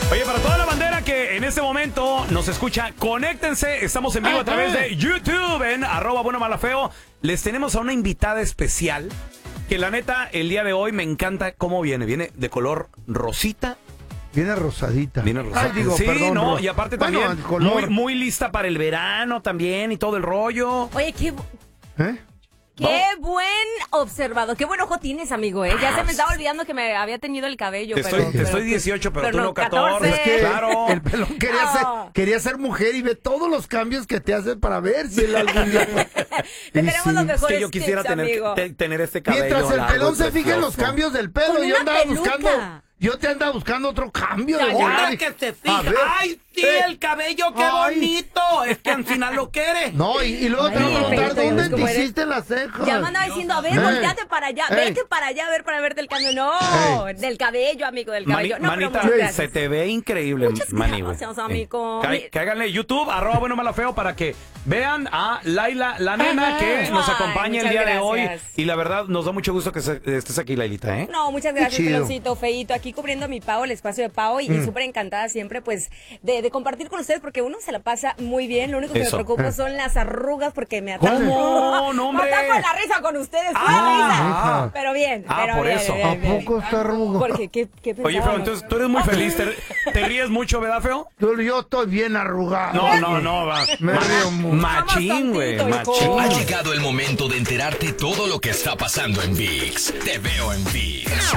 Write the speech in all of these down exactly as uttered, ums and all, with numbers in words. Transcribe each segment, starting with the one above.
Oye, para toda la bandera que en este momento nos escucha, conéctense. Estamos en vivo a través de YouTube en arroba bueno malafeo. Les tenemos a una invitada especial que la neta, el día de hoy me encanta cómo viene. Viene de color rosita. Viene rosadita. Viene rosadita. Ay, digo, sí, perdón, no, ro- y aparte bueno, también el color. muy, muy lista para el verano también y todo el rollo. Oye, qué, ¿Eh? qué buen observador. Qué buen ojo tienes, amigo, ¿eh? Ya se me estaba olvidando que me había tenido el cabello. Te pero, estoy, te pero- estoy dieciocho, pero, pero tú no, no catorce. catorce. Es que Claro. el pelón quería, No. ser, quería ser mujer y ve todos los cambios que te hace para ver si él algún día... Te Y tenemos sí. los Es mejores que yo quisiera tips, tener, amigo. te- tener este cabello Mientras el largo pelón y se fija en los precioso. cambios del pelo, Con yo una andaba peluca. buscando... Yo te andaba buscando otro cambio de Ahora volada. que se A fija. ver. ¡Ay, sí, Eh. el cabello, qué Ay. bonito! Es que al final lo quiere. No, y, y luego te Ay, voy a preguntar, Feito, ¿dónde es te como eres. hiciste las cejas? Ya me andaba diciendo, a ver, Eh. volteate para allá, Ey. vete para allá a ver para verte el cambio. No, Ey. del cabello, amigo, del Mani- cabello. No, pero manita, muchas gracias. se te ve increíble, Muchas Mani, güey. gracias, amigo. Eh, cá- cáiganle YouTube, arroba bueno malafeo, para que vean a Laila, la nena, que nos Ay, acompaña el muchas día de hoy. gracias. Y la verdad, nos da mucho gusto que se- estés aquí, Lailita, ¿eh? No, muchas Qué gracias, chido. peloncito, feíto, aquí cubriendo mi Pau, el espacio de Pau, y Mm. súper encantada siempre, pues, de, de compartir con ustedes, porque uno se la pasa muy bien, lo único que Eso. me preocupa Eh. son las arrugas, porque me ataco. ¿Cómo? No, hombre. Me ataco la risa con ustedes, pura Ah, risa. Pero bien, ah, pero por bien, eso. bien, ¿A bien. poco está arrugado? Porque, ¿qué, qué Oye, Feo, pensaban? entonces tú eres muy feliz. ¿Te, te ríes mucho, verdad, Feo? Yo, yo estoy bien arrugado. No, no, no, va. Me Ma- río mucho. Machín, güey, Vamos tantito, machín. Ha llegado el momento de enterarte todo lo que está pasando en ViX. Te veo en ViX.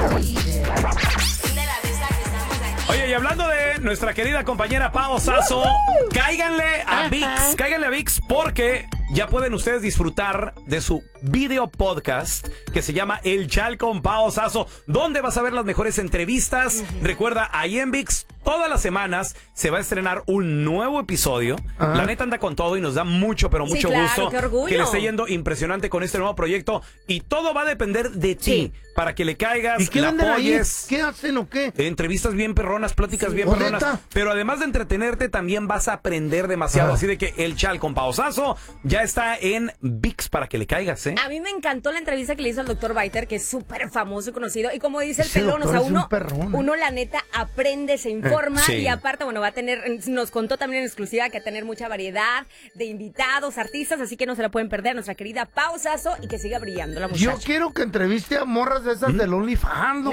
Oye, y hablando de nuestra querida compañera Pao Sasso, cáiganle a ViX, cáiganle a ViX porque ya pueden ustedes disfrutar de su video podcast que se llama El Chal con Pao Sasso, donde vas a ver las mejores entrevistas. Recuerda, ahí en ViX todas las semanas se va a estrenar un nuevo episodio. Ajá. La neta anda con todo y nos da mucho, pero Sí, mucho claro, gusto qué orgullo. que le esté yendo impresionante con este nuevo proyecto. Y todo va a depender de ti, Sí. para que le caigas, ¿Y qué la venden ahí? apoyes. ¿Qué hacen o qué? Entrevistas bien perronas, pláticas bien ¿O perronas. neta? Pero además de entretenerte, también vas a aprender demasiado. Ah. Así de que El Chal con Pao Sasso ya está en ViX para que le caigas, ¿eh? A mí me encantó la entrevista que le hizo al doctor Baiter, que es súper famoso y conocido. Y como dice el Ese pelón, o doctor sea, es un uno, perrón, ¿eh? uno la neta aprende, se informa. Sí. Y aparte, bueno, va a tener, nos contó también en exclusiva que va a tener mucha variedad de invitados, artistas. Así que no se la pueden perder, nuestra querida Pau Sasso, y que siga brillando la muchacha. Yo quiero que entreviste a morras de esas del OnlyFans.